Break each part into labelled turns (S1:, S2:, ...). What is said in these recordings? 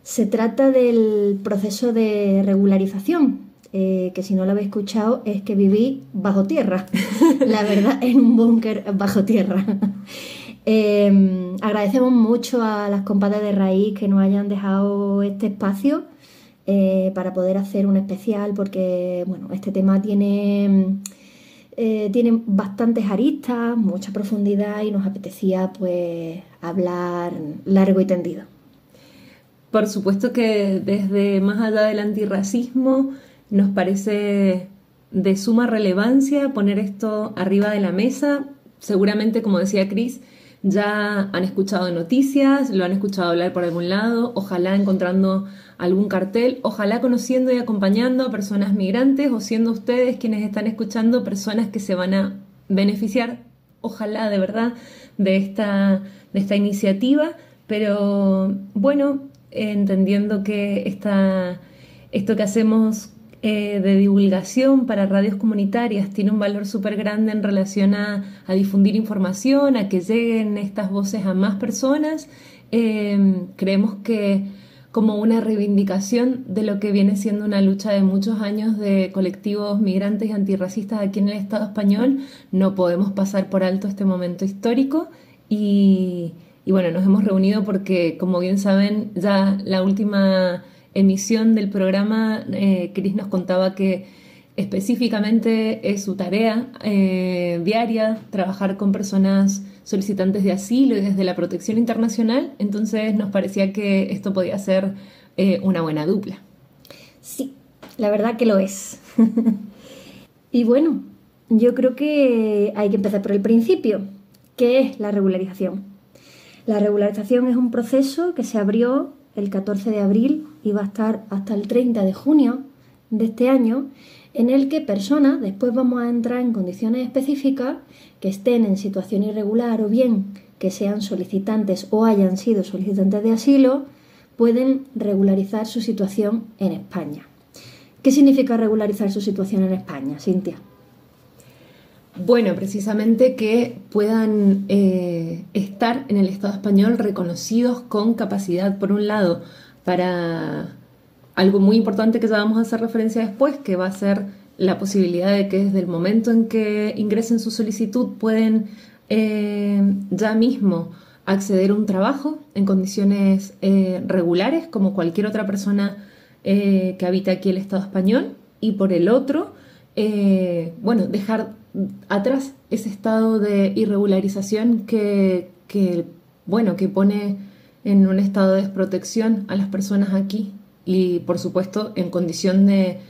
S1: Se trata del proceso de regularización, que si no lo habéis escuchado es que viví bajo tierra, la verdad, en un búnker bajo tierra. Agradecemos mucho a las compadres de Raíz que nos hayan dejado este espacio para poder hacer un especial, porque bueno, este tema tiene bastantes aristas, mucha profundidad y nos apetecía pues hablar largo y tendido.
S2: Por supuesto que desde más allá del antirracismo nos parece de suma relevancia poner esto arriba de la mesa. Seguramente, como decía Cris, ya han escuchado noticias, lo han escuchado hablar por algún lado, ojalá encontrando algún cartel, ojalá conociendo y acompañando a personas migrantes o siendo ustedes quienes están escuchando personas que se van a beneficiar, ojalá de verdad, de esta iniciativa. Pero bueno, entendiendo que esto que hacemos de divulgación para radios comunitarias tiene un valor súper grande en relación a difundir información, a que lleguen estas voces a más personas. Creemos que como una reivindicación de lo que viene siendo una lucha de muchos años de colectivos migrantes y antirracistas aquí en el Estado español, no podemos pasar por alto este momento histórico y bueno, nos hemos reunido porque, como bien saben, ya la última emisión del programa, Cris nos contaba que específicamente es su tarea diaria trabajar con personas solicitantes de asilo y desde la protección internacional, entonces nos parecía que esto podía ser una buena dupla.
S1: Sí, la verdad que lo es. Y bueno, yo creo que hay que empezar por el principio. ¿Qué es la regularización? La regularización es un proceso que se abrió el 14 de abril y va a estar hasta el 30 de junio de este año, en el que personas, después vamos a entrar en condiciones específicas, que estén en situación irregular o bien que sean solicitantes o hayan sido solicitantes de asilo, pueden regularizar su situación en España. ¿Qué significa regularizar su situación en España, Cintia?
S2: Bueno, precisamente que puedan estar en el Estado español reconocidos con capacidad, por un lado, para algo muy importante que ya vamos a hacer referencia después, que va a ser la posibilidad de que desde el momento en que ingresen su solicitud pueden ya mismo acceder a un trabajo en condiciones regulares, como cualquier otra persona que habita aquí el Estado español, y por el otro, bueno, dejar atrás ese estado de irregularización que pone en un estado de desprotección a las personas aquí y, por supuesto, en condición de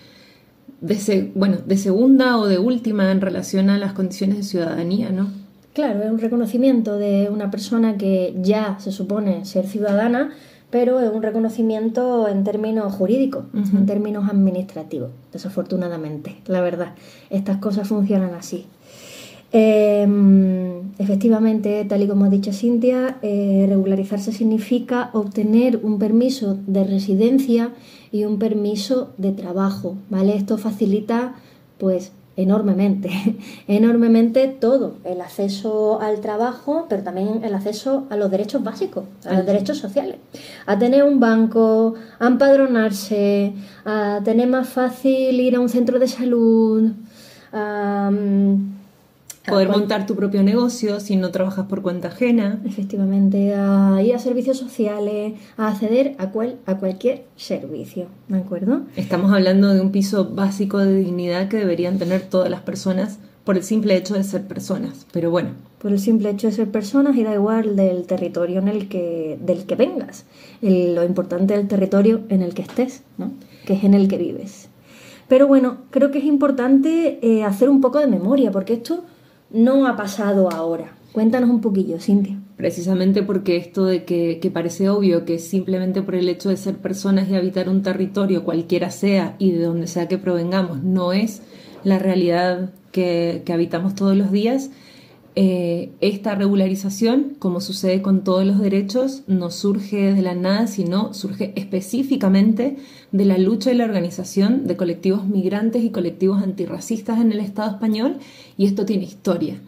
S2: segunda o de última en relación a las condiciones de ciudadanía, ¿no?
S1: Claro, es un reconocimiento de una persona que ya se supone ser ciudadana, pero es un reconocimiento en términos jurídicos, en términos administrativos, desafortunadamente, la verdad. Estas cosas funcionan así. Efectivamente, tal y como ha dicho Cintia, regularizarse significa obtener un permiso de residencia y un permiso de trabajo, ¿vale? Esto facilita, pues, enormemente todo, el acceso al trabajo, pero también el acceso a los derechos básicos, a los derechos sociales, a tener un banco, a empadronarse, a tener más fácil ir a un centro de salud, a
S2: poder montar tu propio negocio si no trabajas por cuenta ajena.
S1: Efectivamente, a ir a servicios sociales, a acceder a cualquier servicio, ¿de acuerdo?
S2: Estamos hablando de un piso básico de dignidad que deberían tener todas las personas por el simple hecho de ser personas, pero bueno.
S1: Por el simple hecho de ser personas y da igual del territorio del que vengas. Lo importante es el territorio en el que estés, ¿no? Que es en el que vives. Pero bueno, creo que es importante hacer un poco de memoria, porque esto no ha pasado ahora. Cuéntanos un poquillo, Cintia.
S2: Precisamente porque esto de que parece obvio que simplemente por el hecho de ser personas y habitar un territorio, cualquiera sea y de donde sea que provengamos, no es la realidad que habitamos todos los días. Esta regularización, como sucede con todos los derechos, no surge de la nada, sino surge específicamente de la lucha y la organización de colectivos migrantes y colectivos antirracistas en el Estado español, y esto tiene historia.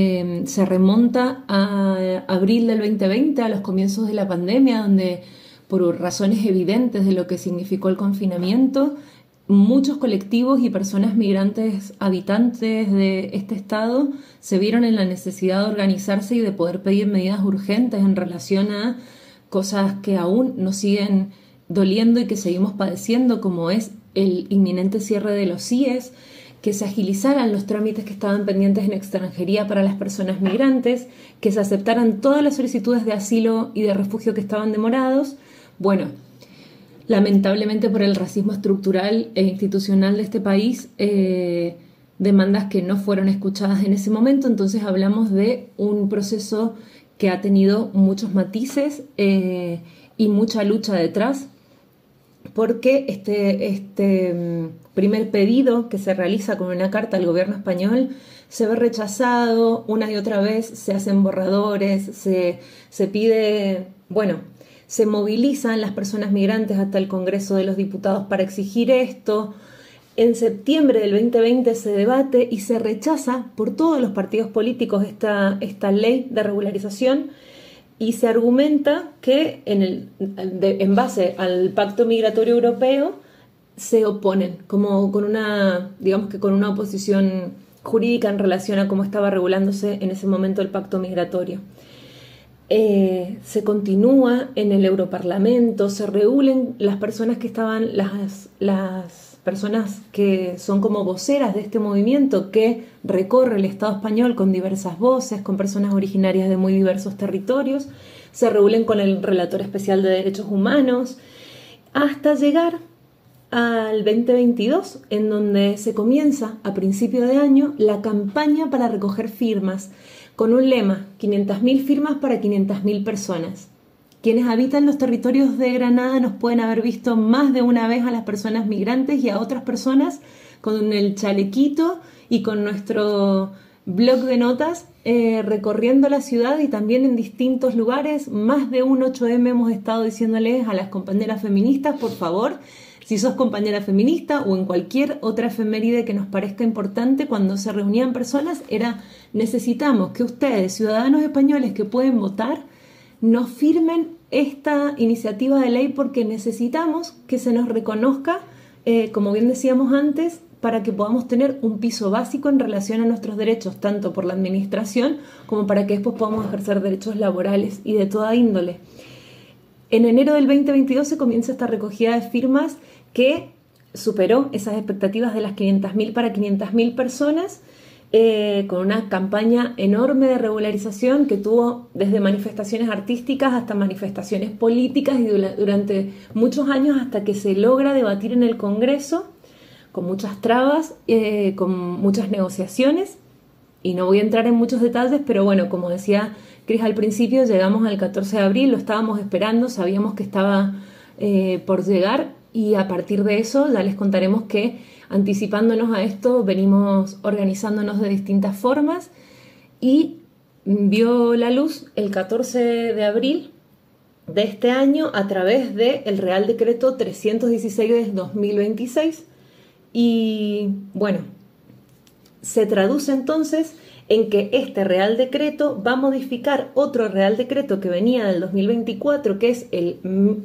S2: Se remonta a abril del 2020, a los comienzos de la pandemia, donde por razones evidentes de lo que significó el confinamiento, muchos colectivos y personas migrantes habitantes de este estado se vieron en la necesidad de organizarse y de poder pedir medidas urgentes en relación a cosas que aún nos siguen doliendo y que seguimos padeciendo, como es el inminente cierre de los CIES, que se agilizaran los trámites que estaban pendientes en extranjería para las personas migrantes, que se aceptaran todas las solicitudes de asilo y de refugio que estaban demorados. Bueno, lamentablemente por el racismo estructural e institucional de este país, demandas que no fueron escuchadas en ese momento. Entonces hablamos de un proceso que ha tenido muchos matices y mucha lucha detrás, porque este primer pedido que se realiza con una carta al gobierno español se ve rechazado una y otra vez, se hacen borradores, se pide, bueno, se movilizan las personas migrantes hasta el Congreso de los Diputados para exigir esto. En septiembre del 2020 se debate y se rechaza por todos los partidos políticos esta ley de regularización, y se argumenta que en base al Pacto Migratorio Europeo se oponen, como con una oposición jurídica en relación a cómo estaba regulándose en ese momento el Pacto Migratorio. Se continúa en el Europarlamento, se reúnen las personas que estaban, las personas que son como voceras de este movimiento que recorre el Estado español con diversas voces, con personas originarias de muy diversos territorios, se reúnen con el Relator Especial de Derechos Humanos, hasta llegar al 2022, en donde se comienza a principio de año la campaña para recoger firmas, con un lema: 500.000 firmas para 500.000 personas. Quienes habitan los territorios de Granada nos pueden haber visto más de una vez a las personas migrantes y a otras personas con el chalequito y con nuestro blog de notas recorriendo la ciudad y también en distintos lugares. Más de un 8M hemos estado diciéndoles a las compañeras feministas: por favor, si sos compañera feminista o en cualquier otra efeméride que nos parezca importante, cuando se reunían personas, necesitamos que ustedes, ciudadanos españoles que pueden votar, nos firmen esta iniciativa de ley, porque necesitamos que se nos reconozca, como bien decíamos antes, para que podamos tener un piso básico en relación a nuestros derechos, tanto por la administración como para que después podamos ejercer derechos laborales y de toda índole. En enero del 2022 se comienza esta recogida de firmas que superó esas expectativas de las 500.000 para 500.000 personas, con una campaña enorme de regularización que tuvo desde manifestaciones artísticas hasta manifestaciones políticas, y durante muchos años, hasta que se logra debatir en el Congreso, con muchas trabas, con muchas negociaciones, y no voy a entrar en muchos detalles, pero bueno, como decía Cris al principio, llegamos al 14 de abril, lo estábamos esperando, sabíamos que estaba por llegar, y a partir de eso ya les contaremos que, anticipándonos a esto, venimos organizándonos de distintas formas, y vio la luz el 14 de abril de este año a través del Real Decreto 316 de 2026, y bueno, se traduce entonces en que este Real Decreto va a modificar otro Real Decreto que venía del 2024, que es el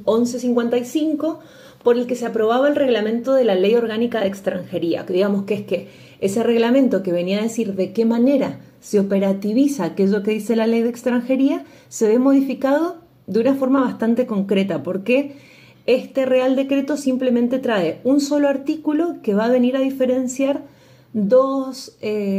S2: 1155, por el que se aprobaba el reglamento de la Ley Orgánica de Extranjería, que digamos que es que ese reglamento que venía a decir de qué manera se operativiza aquello que dice la Ley de Extranjería, se ve modificado de una forma bastante concreta, porque este Real Decreto simplemente trae un solo artículo que va a venir a diferenciar dos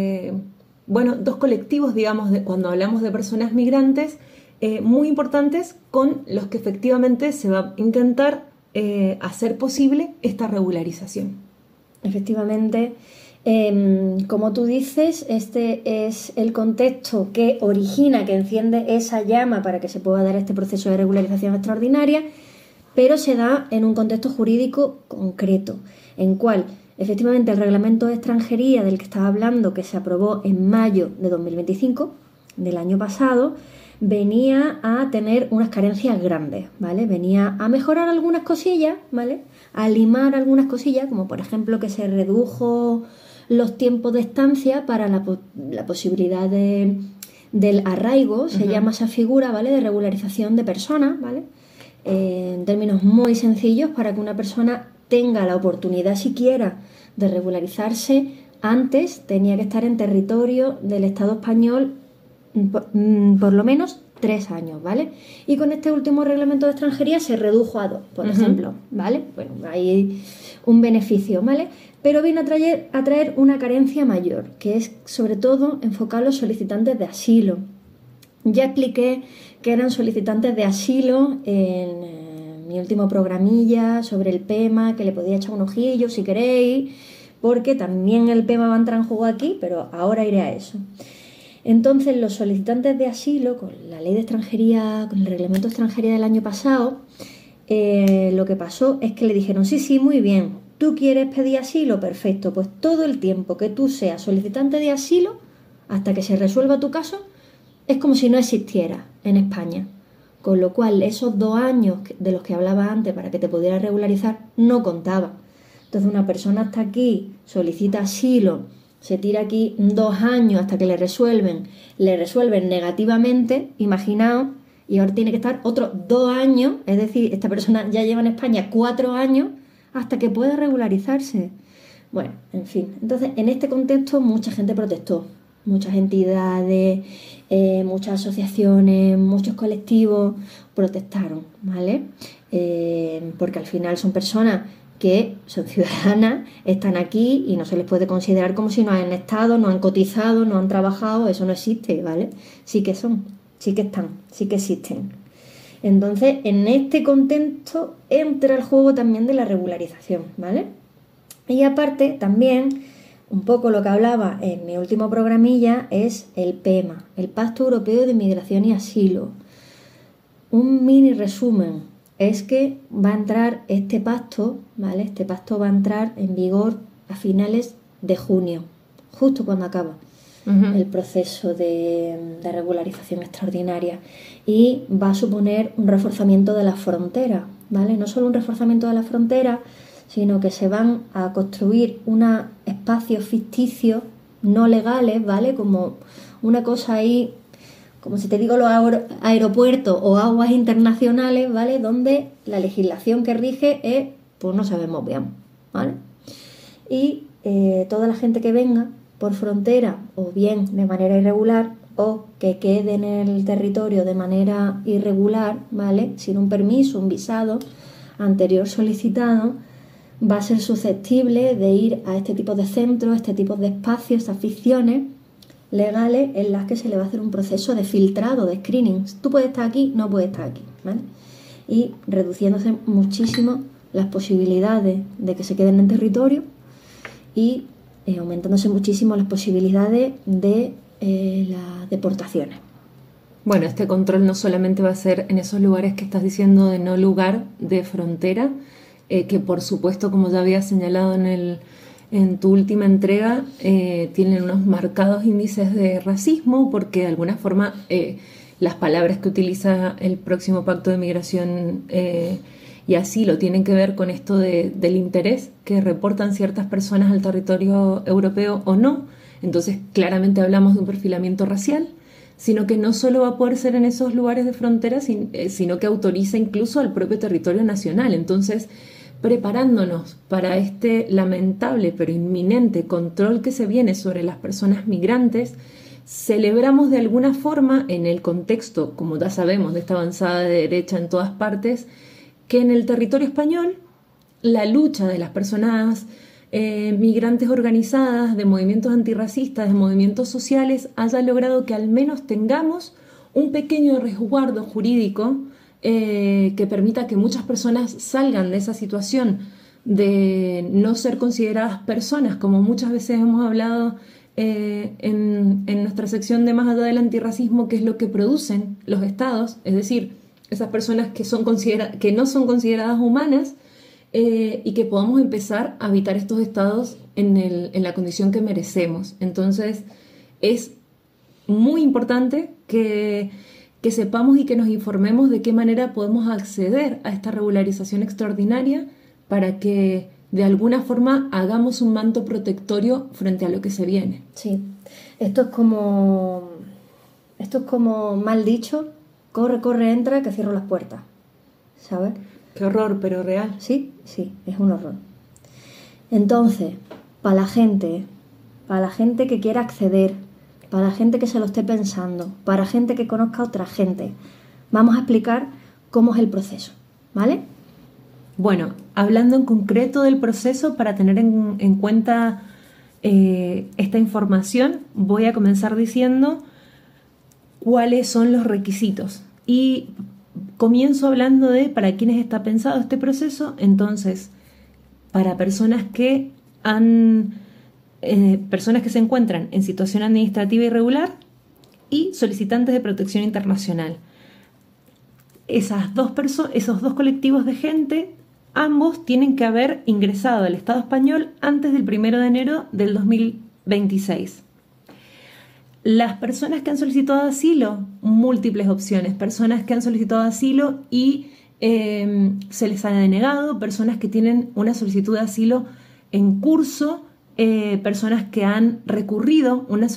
S2: colectivos, digamos, cuando hablamos de personas migrantes, muy importantes, con los que efectivamente se va a intentar hacer posible esta regularización.
S1: Efectivamente, como tú dices, este es el contexto que origina, que enciende esa llama para que se pueda dar este proceso de regularización extraordinaria, pero se da en un contexto jurídico concreto, en cual efectivamente el reglamento de extranjería del que estaba hablando, que se aprobó en mayo de 2025, del año pasado, venía a tener unas carencias grandes, ¿vale? Venía a mejorar algunas cosillas, ¿vale? A limar algunas cosillas, como por ejemplo que se redujo los tiempos de estancia para la posibilidad del arraigo, se llama esa figura, ¿vale? De regularización de personas, ¿vale? en términos muy sencillos, para que una persona tenga la oportunidad siquiera de regularizarse, antes tenía que estar en territorio del Estado español por lo menos 3 años, ¿vale? Y con este último reglamento de extranjería se redujo a 2, por ejemplo, ¿vale? Bueno, hay un beneficio, ¿vale? Pero viene a traer una carencia mayor, que es sobre todo enfocar a los solicitantes de asilo. Ya expliqué que eran solicitantes de asilo en mi último programilla sobre el PEMA, que le podía echar un ojillo si queréis, porque también el PEMA va a entrar en juego aquí, pero ahora iré a eso. Entonces, los solicitantes de asilo, con la ley de extranjería, con el reglamento de extranjería del año pasado, lo que pasó es que le dijeron, sí, muy bien, ¿tú quieres pedir asilo? Perfecto, pues todo el tiempo que tú seas solicitante de asilo, hasta que se resuelva tu caso, es como si no existiera en España. Con lo cual, esos 2 años de los que hablaba antes para que te pudieras regularizar, no contaba. Entonces, una persona está aquí, solicita asilo, se tira aquí 2 años hasta que le resuelven negativamente, imaginaos, y ahora tiene que estar otros 2 años, es decir, esta persona ya lleva en España 4 años hasta que pueda regularizarse. Bueno, en fin, entonces en este contexto mucha gente protestó, muchas entidades, muchas asociaciones, muchos colectivos protestaron, ¿vale? Porque al final son personas que son ciudadanas, están aquí y no se les puede considerar como si no han estado, no han cotizado, no han trabajado, eso no existe, ¿vale? Sí que son, sí que están, sí que existen. Entonces, en este contexto entra el juego también de la regularización, ¿vale? Y aparte, también, un poco lo que hablaba en mi último programilla es el PEMA, el Pacto Europeo de Migración y Asilo. Un mini resumen es que va a entrar este pacto, ¿vale? Este pacto va a entrar en vigor a finales de junio, justo cuando acaba el proceso de regularización extraordinaria, y va a suponer un reforzamiento de la frontera, ¿vale? No solo un reforzamiento de la frontera, sino que se van a construir unos espacios ficticios no legales, ¿vale? Como una cosa ahí, como si te digo los aeropuertos o aguas internacionales, ¿vale? Donde la legislación que rige es, pues no sabemos bien, ¿vale? Y toda la gente que venga por frontera, o bien de manera irregular, o que quede en el territorio de manera irregular, ¿vale? Sin un permiso, un visado anterior solicitado, va a ser susceptible de ir a este tipo de centros, a este tipo de espacios, estas ficciones legales en las que se le va a hacer un proceso de filtrado, de screening. Tú puedes estar aquí, no puedes estar aquí, ¿vale? Y reduciéndose muchísimo las posibilidades de que se queden en territorio y aumentándose muchísimo las posibilidades de las deportaciones.
S2: Bueno, este control no solamente va a ser en esos lugares que estás diciendo de no lugar de frontera, que por supuesto, como ya había señalado en tu última entrega, tienen unos marcados índices de racismo, porque de alguna forma las palabras que utiliza el próximo Pacto de Migración y Asilo tienen que ver con esto del interés que reportan ciertas personas al territorio europeo o no. Entonces claramente hablamos de un perfilamiento racial, sino que no solo va a poder ser en esos lugares de frontera, sino que autoriza incluso al propio territorio nacional. Entonces, preparándonos para este lamentable pero inminente control que se viene sobre las personas migrantes, celebramos de alguna forma, en el contexto, como ya sabemos, de esta avanzada de derecha en todas partes, que en el territorio español la lucha de las personas migrantes organizadas, de movimientos antirracistas, de movimientos sociales, haya logrado que al menos tengamos un pequeño resguardo jurídico que permita que muchas personas salgan de esa situación de no ser consideradas personas, como muchas veces hemos hablado en nuestra sección de Más allá del antirracismo, que es lo que producen los estados, es decir, esas personas que no son consideradas humanas, y que podamos empezar a habitar estos estados en la condición que merecemos. Entonces es muy importante que sepamos y que nos informemos de qué manera podemos acceder a esta regularización extraordinaria para que de alguna forma hagamos un manto protectorio frente a lo que se viene.
S1: Sí, esto es como mal dicho, corre, entra, que cierro las puertas. ¿sabes?
S2: Qué horror, pero real.
S1: Sí, sí, es un horror. Entonces, para la gente que quiera acceder, para la gente que se lo esté pensando, para gente que conozca a otra gente, vamos a explicar cómo es el proceso, ¿vale?
S2: Bueno, hablando en concreto del proceso, para tener en cuenta esta información, voy a comenzar diciendo cuáles son los requisitos. Y comienzo hablando de para quiénes está pensado este proceso. Entonces, para personas que se encuentran en situación administrativa irregular y solicitantes de protección internacional. Esos dos colectivos de gente, ambos tienen que haber ingresado al Estado español antes del 1 de enero del 2026. Las personas que han solicitado asilo, múltiples opciones. Personas que han solicitado asilo y se les ha denegado, personas que tienen una solicitud de asilo en curso, personas que han recurrido una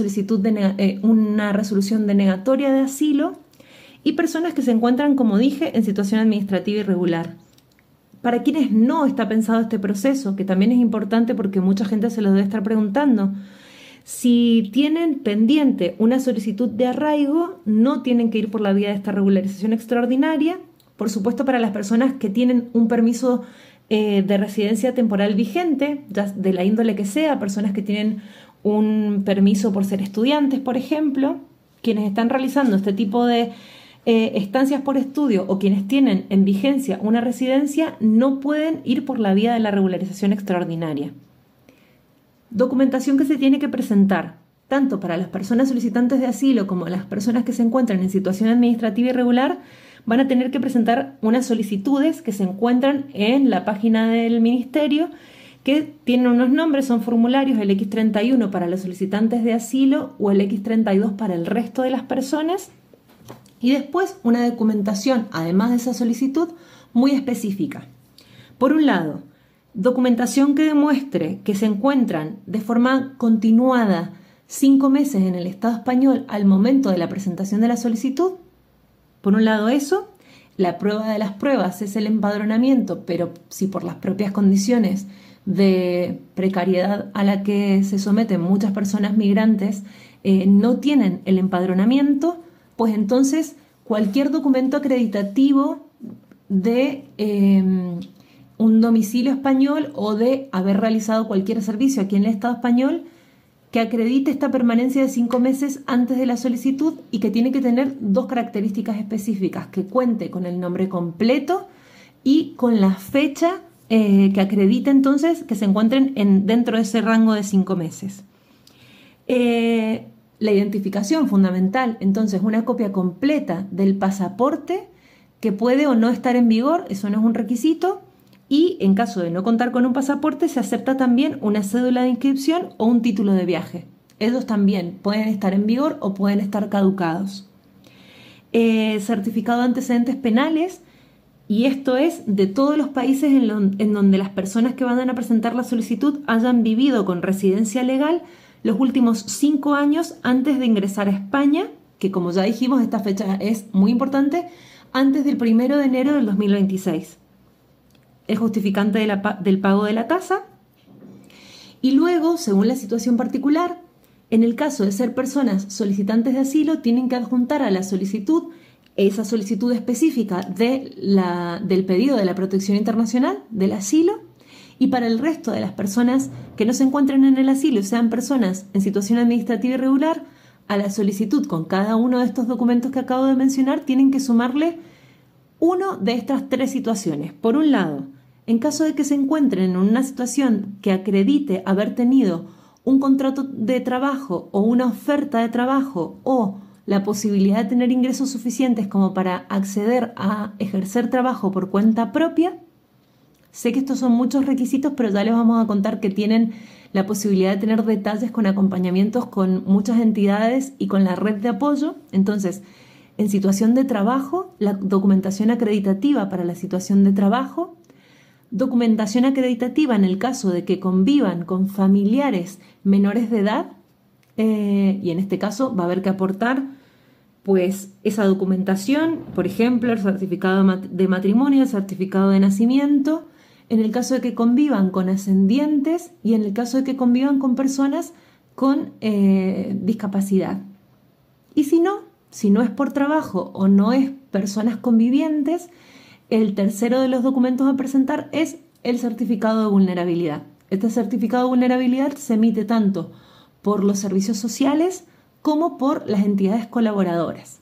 S2: resolución denegatoria de asilo y personas que se encuentran, como dije, en situación administrativa irregular. Para quienes no está pensado este proceso, que también es importante porque mucha gente se lo debe estar preguntando, si tienen pendiente una solicitud de arraigo, no tienen que ir por la vía de esta regularización extraordinaria. Por supuesto, para las personas que tienen un permiso de residencia temporal vigente, ya de la índole que sea, personas que tienen un permiso por ser estudiantes, por ejemplo, quienes están realizando este tipo de estancias por estudio o quienes tienen en vigencia una residencia, no pueden ir por la vía de la regularización extraordinaria. Documentación que se tiene que presentar, tanto para las personas solicitantes de asilo como las personas que se encuentran en situación administrativa irregular, van a tener que presentar unas solicitudes que se encuentran en la página del Ministerio, que tienen unos nombres, son formularios, el X31 para los solicitantes de asilo o el X32 para el resto de las personas, y después una documentación, además de esa solicitud, muy específica. Por un lado, documentación que demuestre que se encuentran de forma continuada 5 meses en el Estado español al momento de la presentación de la solicitud. Por un lado eso, la prueba de las pruebas es el empadronamiento, pero si por las propias condiciones de precariedad a la que se someten muchas personas migrantes no tienen el empadronamiento, pues entonces cualquier documento acreditativo de un domicilio español o de haber realizado cualquier servicio aquí en el Estado español que acredite esta permanencia de 5 meses antes de la solicitud y que tiene que tener 2 características específicas, que cuente con el nombre completo y con la fecha que acredite entonces que se encuentren dentro de ese rango de 5 meses. La identificación fundamental, entonces una copia completa del pasaporte que puede o no estar en vigor, eso no es un requisito. Y en caso de no contar con un pasaporte, se acepta también una cédula de inscripción o un título de viaje. Ellos también pueden estar en vigor o pueden estar caducados. Certificado de antecedentes penales, y esto es de todos los países en donde las personas que van a presentar la solicitud hayan vivido con residencia legal los últimos 5 años antes de ingresar a España, que como ya dijimos, esta fecha es muy importante, antes del 1 de enero del 2026. El justificante del pago de la tasa, y luego, según la situación particular, en el caso de ser personas solicitantes de asilo, tienen que adjuntar a la solicitud esa solicitud específica del pedido de la protección internacional, del asilo, y para el resto de las personas que no se encuentren en el asilo, sean personas en situación administrativa irregular, a la solicitud con cada uno de estos documentos que acabo de mencionar, tienen que sumarle uno de estas 3 situaciones. Por un lado, en caso de que se encuentren en una situación que acredite haber tenido un contrato de trabajo o una oferta de trabajo o la posibilidad de tener ingresos suficientes como para acceder a ejercer trabajo por cuenta propia. Sé que estos son muchos requisitos, pero ya les vamos a contar que tienen la posibilidad de tener detalles con acompañamientos con muchas entidades y con la red de apoyo. Entonces, en situación de trabajo, la documentación acreditativa para la situación de trabajo, documentación acreditativa en el caso de que convivan con familiares menores de edad, y en este caso va a haber que aportar pues esa documentación, por ejemplo, el certificado de matrimonio, el certificado de nacimiento, en el caso de que convivan con ascendientes y en el caso de que convivan con personas con discapacidad. Y si no es por trabajo o no es personas convivientes, el tercero de los documentos a presentar es el certificado de vulnerabilidad. Este certificado de vulnerabilidad se emite tanto por los servicios sociales como por las entidades colaboradoras.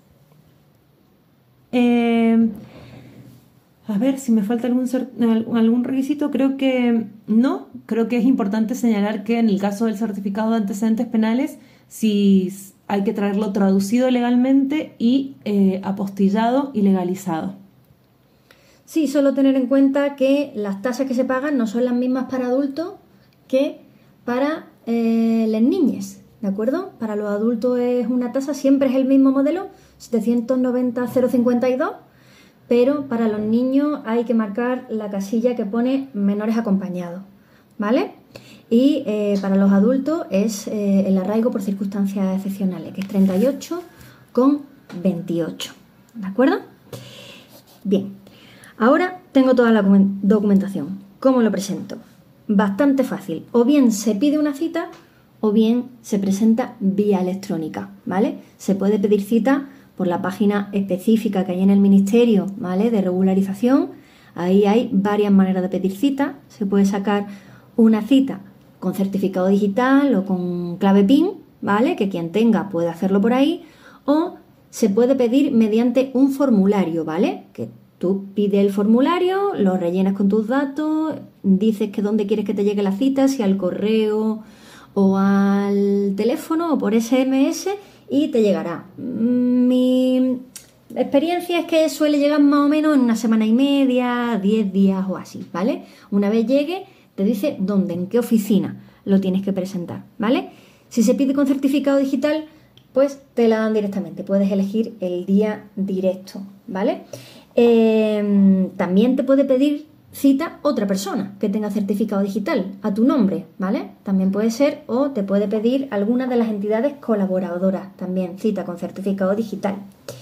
S2: A ver si me falta algún requisito. Creo que no. Creo que es importante señalar que en el caso del certificado de antecedentes penales, sí hay que traerlo traducido legalmente y apostillado y legalizado.
S1: Sí, solo tener en cuenta que las tasas que se pagan no son las mismas para adultos que para las niñas, ¿de acuerdo? Para los adultos es una tasa, siempre es el mismo modelo, 790,052, pero para los niños hay que marcar la casilla que pone menores acompañados, ¿vale? Y para los adultos es el arraigo por circunstancias excepcionales, que es 38,28, ¿de acuerdo? Bien, ahora tengo toda la documentación. ¿Cómo lo presento? Bastante fácil. O bien se pide una cita o bien se presenta vía electrónica, ¿vale? Se puede pedir cita por la página específica que hay en el Ministerio, ¿vale?, de regularización. Ahí hay varias maneras de pedir cita. Se puede sacar una cita con certificado digital o con clave PIN, ¿vale?, que quien tenga puede hacerlo por ahí, o se puede pedir mediante un formulario, ¿vale?, que tú pides el formulario, lo rellenas con tus datos, dices que dónde quieres que te llegue la cita, si al correo o al teléfono o por SMS, y te llegará. Mi experiencia es que suele llegar más o menos en una semana y media, 10 días o así, ¿vale? Una vez llegue, te dice dónde, en qué oficina lo tienes que presentar, ¿vale? Si se pide con certificado digital, pues te la dan directamente, puedes elegir el día directo, ¿vale? También te puede pedir cita otra persona que tenga certificado digital a tu nombre, ¿vale? También puede ser, o te puede pedir alguna de las entidades colaboradoras, también cita con certificado digital.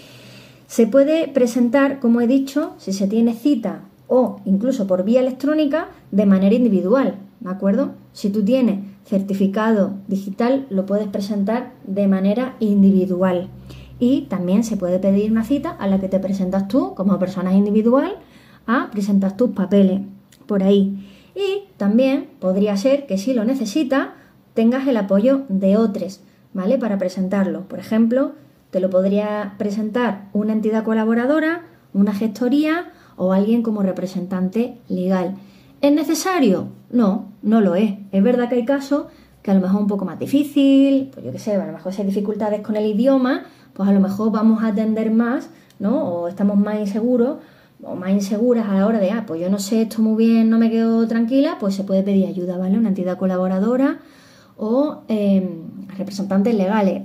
S1: Se puede presentar, como he dicho, si se tiene cita o incluso por vía electrónica, de manera individual, ¿de acuerdo? Si tú tienes certificado digital, lo puedes presentar de manera individual. Y también se puede pedir una cita a la que te presentas tú como persona individual a presentar tus papeles por ahí. Y también podría ser que si lo necesitas tengas el apoyo de otros, ¿vale?, para presentarlo. Por ejemplo, te lo podría presentar una entidad colaboradora, una gestoría o alguien como representante legal. ¿Es necesario? No, no lo es. Es verdad que hay casos que a lo mejor es un poco más difícil, pues yo qué sé, a lo mejor si hay dificultades con el idioma, pues a lo mejor vamos a atender más, ¿no? O estamos más inseguros o más inseguras a la hora de, pues yo no sé esto muy bien, no me quedo tranquila, pues se puede pedir ayuda, ¿vale? Una entidad colaboradora o representantes legales.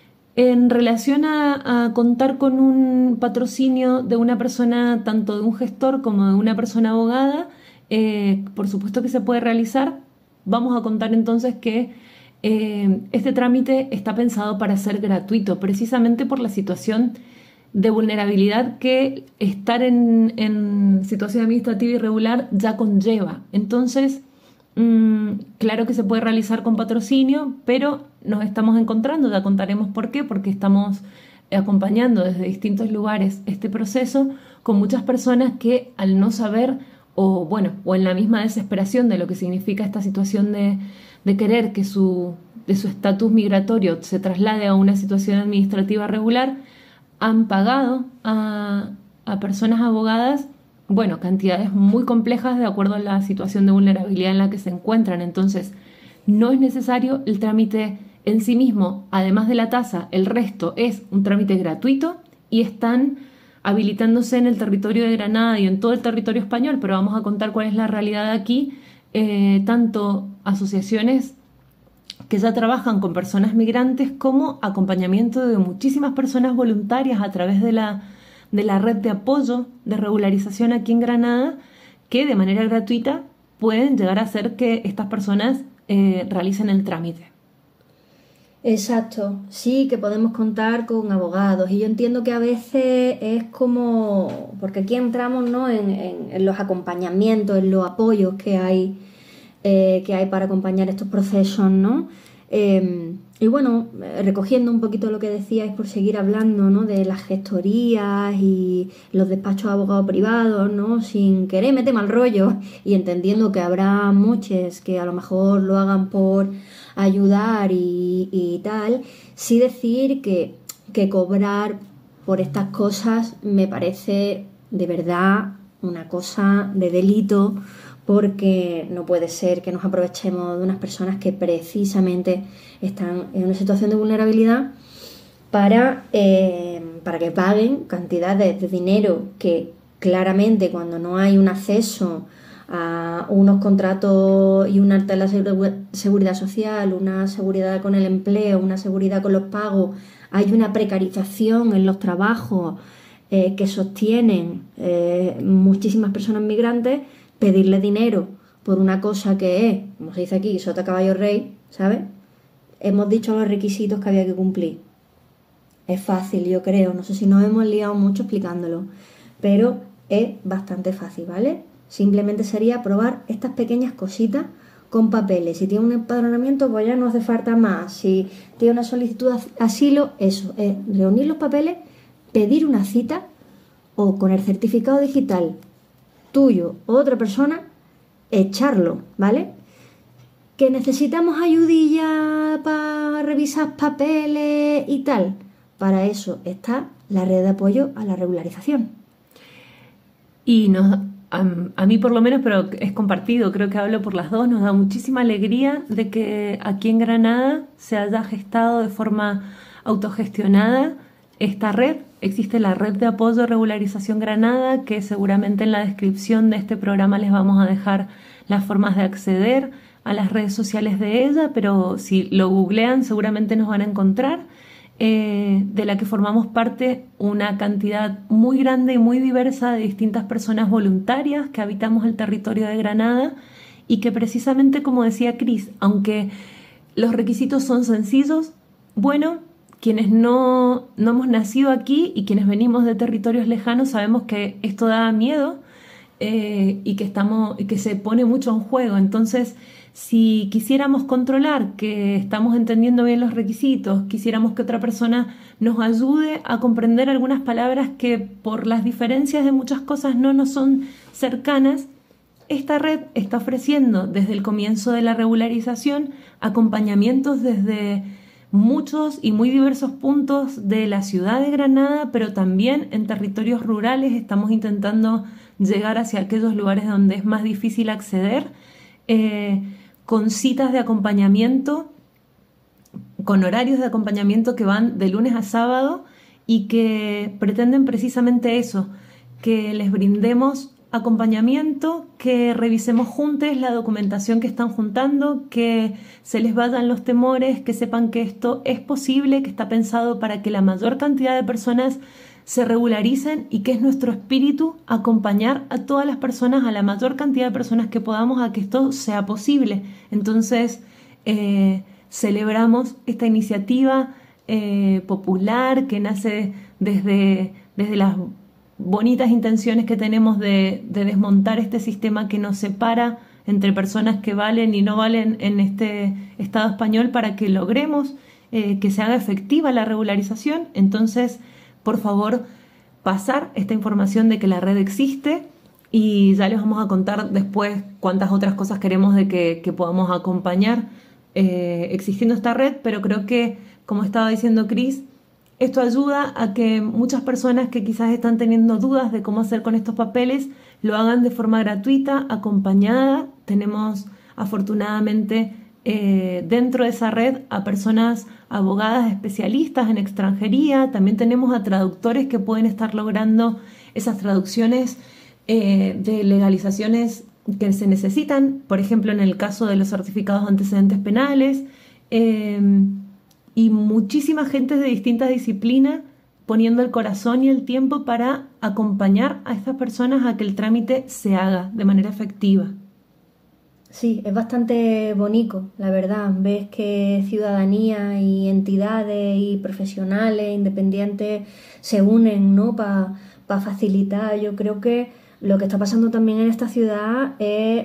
S2: En relación a contar con un patrocinio de una persona, tanto de un gestor como de una persona abogada, por supuesto que se puede realizar. Vamos a contar entonces que este trámite está pensado para ser gratuito, precisamente por la situación de vulnerabilidad que estar en situación administrativa irregular ya conlleva. Entonces, claro que se puede realizar con patrocinio, pero nos estamos encontrando, ya contaremos por qué, porque estamos acompañando desde distintos lugares este proceso con muchas personas que al no saber o en la misma desesperación de lo que significa esta situación de querer que de su estatus migratorio se traslade a una situación administrativa regular, han pagado a personas abogadas, cantidades muy complejas de acuerdo a la situación de vulnerabilidad en la que se encuentran. Entonces, no es necesario el trámite en sí mismo, además de la tasa, el resto es un trámite gratuito y están habilitándose en el territorio de Granada y en todo el territorio español, pero vamos a contar cuál es la realidad aquí, tanto asociaciones que ya trabajan con personas migrantes como acompañamiento de muchísimas personas voluntarias a través de la red de apoyo de regularización aquí en Granada, que de manera gratuita pueden llegar a hacer que estas personas realicen el trámite.
S1: Exacto, sí que podemos contar con abogados y yo entiendo que a veces es como, porque aquí entramos, ¿no? en los acompañamientos, en los apoyos que hay para acompañar estos procesos, ¿no? Y bueno, recogiendo un poquito lo que decíais por seguir hablando, ¿no? De las gestorías y los despachos de abogados privados, ¿no? Sin querer meter mal rollo y entendiendo que habrá muchos que a lo mejor lo hagan por ayudar y tal, sí decir que cobrar por estas cosas me parece de verdad una cosa de delito, porque no puede ser que nos aprovechemos de unas personas que precisamente están en una situación de vulnerabilidad para que paguen cantidades de dinero que claramente cuando no hay un acceso a unos contratos y un alta en la seguridad social, una seguridad con el empleo, una seguridad con los pagos, hay una precarización en los trabajos que sostienen muchísimas personas migrantes, pedirle dinero por una cosa que es, como se dice aquí, sota caballo rey, ¿sabes? Hemos dicho los requisitos que había que cumplir. Es fácil, yo creo, no sé si nos hemos liado mucho explicándolo, pero es bastante fácil, ¿vale? Simplemente sería probar estas pequeñas cositas con papeles. Si tiene un empadronamiento, pues ya no hace falta más. Si tiene una solicitud de asilo, eso, es reunir los papeles, pedir una cita o con el certificado digital tuyo o otra persona, echarlo, ¿vale? Que necesitamos ayudilla para revisar papeles y tal. Para eso está la red de apoyo a la regularización.
S2: Y a mí por lo menos, pero es compartido, creo que hablo por las dos, nos da muchísima alegría de que aquí en Granada se haya gestado de forma autogestionada esta red. Existe la red de apoyo a regularización Granada, que seguramente en la descripción de este programa les vamos a dejar las formas de acceder a las redes sociales de ella, pero si lo googlean seguramente nos van a encontrar. De la que formamos parte una cantidad muy grande y muy diversa de distintas personas voluntarias que habitamos el territorio de Granada y que precisamente, como decía Cris, aunque los requisitos son sencillos, bueno, quienes no hemos nacido aquí y quienes venimos de territorios lejanos sabemos que esto da miedo y que se pone mucho en juego. Entonces, si quisiéramos controlar que estamos entendiendo bien los requisitos, quisiéramos que otra persona nos ayude a comprender algunas palabras que por las diferencias de muchas cosas no nos son cercanas, esta red está ofreciendo desde el comienzo de la regularización acompañamientos desde muchos y muy diversos puntos de la ciudad de Granada, pero también en territorios rurales estamos intentando llegar hacia aquellos lugares donde es más difícil acceder, con citas de acompañamiento, con horarios de acompañamiento que van de lunes a sábado y que pretenden precisamente eso, que les brindemos acompañamiento, que revisemos juntos la documentación que están juntando, que se les vayan los temores, que sepan que esto es posible, que está pensado para que la mayor cantidad de personas se regularicen y que es nuestro espíritu acompañar a todas las personas, a la mayor cantidad de personas que podamos a que esto sea posible. Entonces, celebramos esta iniciativa popular que nace desde las bonitas intenciones que tenemos de desmontar este sistema que nos separa entre personas que valen y no valen en este Estado español para que logremos que se haga efectiva la regularización. Entonces, por favor, pasar esta información de que la red existe y ya les vamos a contar después cuántas otras cosas queremos de que podamos acompañar existiendo esta red, pero creo que, como estaba diciendo Cris, esto ayuda a que muchas personas que quizás están teniendo dudas de cómo hacer con estos papeles lo hagan de forma gratuita, acompañada. Tenemos afortunadamente dentro de esa red a personas abogadas especialistas en extranjería, también tenemos a traductores que pueden estar logrando esas traducciones de legalizaciones que se necesitan, por ejemplo en el caso de los certificados de antecedentes penales, y muchísima gente de distintas disciplinas poniendo el corazón y el tiempo para acompañar a estas personas a que el trámite se haga de manera efectiva.
S1: Sí, es bastante bonito, la verdad. Ves que ciudadanía y entidades y profesionales independientes se unen, ¿no? Para facilitar. Yo creo que lo que está pasando también en esta ciudad es